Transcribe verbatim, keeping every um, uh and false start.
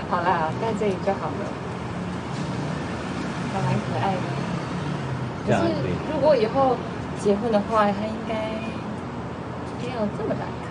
好啦，在这里就好了，还蛮可爱的。可是如果以后结婚的话，他应该没有这么大。